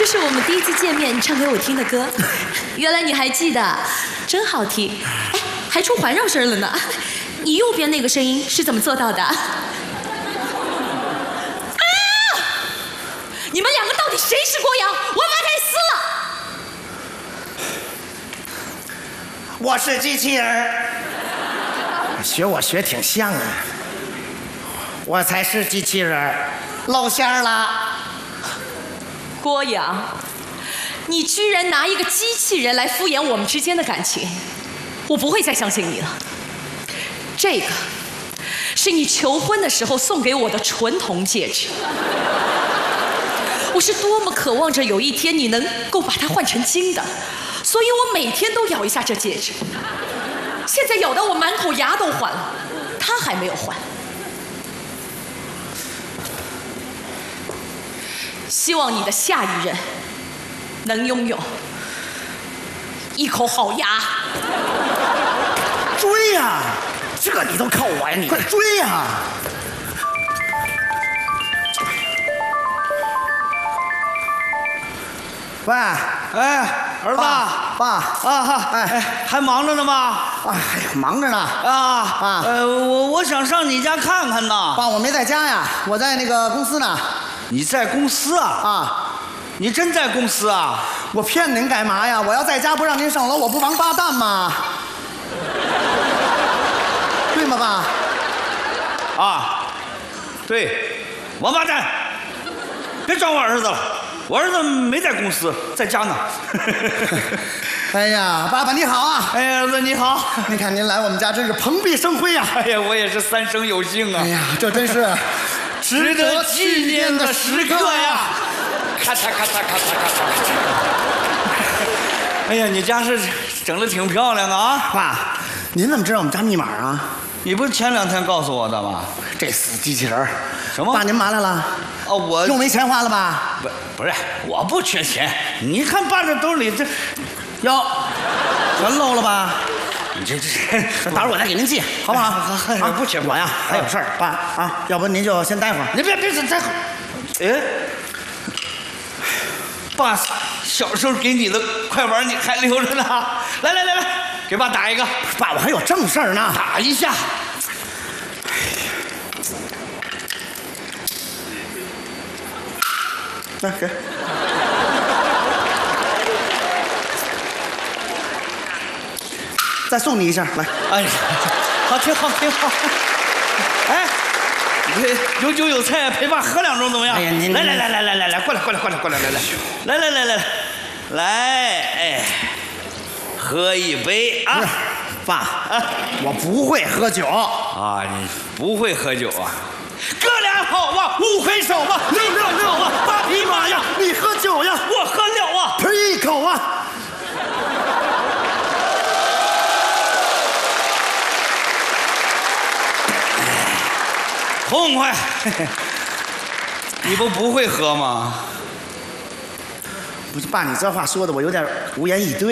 这是我们第一次见面，你唱给我听的歌。原来你还记得，真好听。哎，还出环绕声了呢。你右边那个声音是怎么做到的？啊！你们两个到底谁是郭阳？我把他撕了。 我是机器人，学我学挺像啊。我才是机器人，露馅了。 郭阳，你居然拿一个机器人来敷衍我们之间的感情，我不会再相信你了。这个是你求婚的时候送给我的纯铜戒指，我是多么渴望着有一天你能够把它换成金的，所以我每天都咬一下这戒指。现在咬得我满口牙都还了，他还没有还。希望你的下一任能拥有一口好牙。 追呀！这你都靠我呀！你快追呀！喂， 哎，儿子， 爸啊，哎，还忙着呢吗？ 哎呀，忙着呢。 啊，我想上你家看看呢。 爸，我没在家呀，我在那个公司呢。 你在公司啊？ 啊， 你真在公司啊？ 我骗您干嘛呀？我要在家不让您上楼，我不王八蛋吗？对吗，爸？ 啊，对，王八蛋，别装我儿子了，我儿子没在公司，在家呢。 哎呀，爸爸你好啊！ 哎，儿子你好， 您看您来我们家真是蓬荜生辉呀！ 哎呀，我也是三生有幸啊！ 哎呀，这真是值得纪念的时刻呀！咔嚓咔嚓咔嚓咔嚓！哎呀，你家是整得挺漂亮的啊！ 爸，您怎么知道我们家密码啊？ 你不是前2天告诉我的吗？ 这死机器人！ 什么？ 爸，您嘛来了？ 哦，我又没钱花了吧？ 不是，我不缺钱。你看爸这兜里这， 哟，全漏了吧？ 你这， 待会儿我再给您寄，好不好？ 啊，不缺我呀，还有事儿，爸啊，要不您就先待会儿。 你别再，哎，爸小时候给你的快板你还留着呢。来，给爸打一个。 爸，我还有正事儿呢。 打一下。 来给。再送你一下，来。 哎呀，好，挺好。哎，有酒有菜，陪爸喝2盅怎么样？ 哎呀，您来，过来，来，哎，喝一杯啊！ 爸，我不会喝酒啊，你不会喝酒啊？哥俩好啊，5回手啊，6六啊，8匹马呀！ 你喝酒呀， 我喝了啊， 喷一口啊！ 痛快！你不会喝吗？ 不是，爸，你这话说的我有点无言以对。